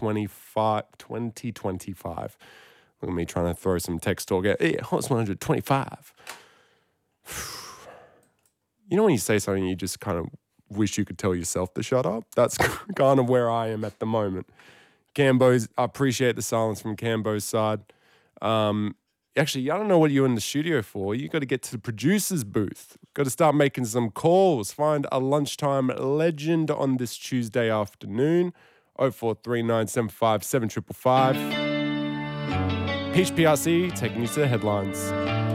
2025. Look at me trying to throw some text talk out. Yeah, Hot 125. You know when you say something you just kind of wish you could tell yourself to shut up? That's kind of where I am at the moment. Cambo's, I appreciate the silence from Cambo's side. Actually, I don't know what you're in the studio for. You got to get to the producer's booth. Got to start making some calls. Find a lunchtime legend on this Tuesday afternoon. 0439757555. Peach PRC taking you to the headlines.